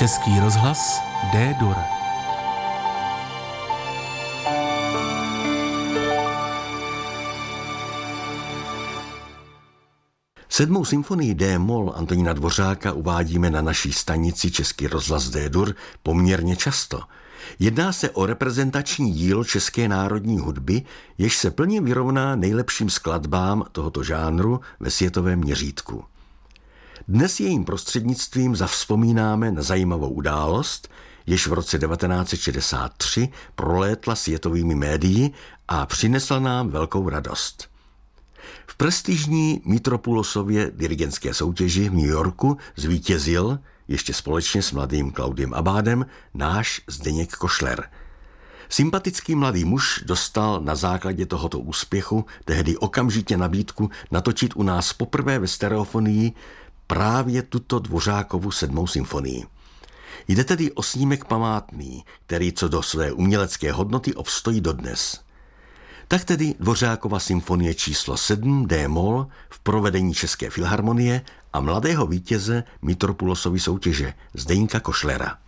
Český rozhlas D-dur. Sedmou symfonii D-moll Antonína Dvořáka uvádíme na naší stanici Český rozhlas D-dur poměrně často. Jedná se o reprezentační dílo české národní hudby, jež se plně vyrovná nejlepším skladbám tohoto žánru ve světovém měřítku. Dnes jejím prostřednictvím zavzpomínáme na zajímavou událost, jež v roce 1963 prolétla světovými médii a přinesla nám velkou radost. V prestižní Mitropulosově dirigentské soutěži v New Yorku zvítězil, ještě společně s mladým Claudiem Abádem, náš Zdeněk Košler. Sympatický mladý muž dostal na základě tohoto úspěchu tehdy okamžitě nabídku natočit u nás poprvé ve stereofonii právě tuto Dvořákovu 7. symfonii. Jde tedy o snímek památný, který co do své umělecké hodnoty obstojí dodnes. Tak tedy Dvořákova symfonie číslo 7 D-moll v provedení České filharmonie a mladého vítěze Mitropulosovy soutěže Zdeňka Košlera.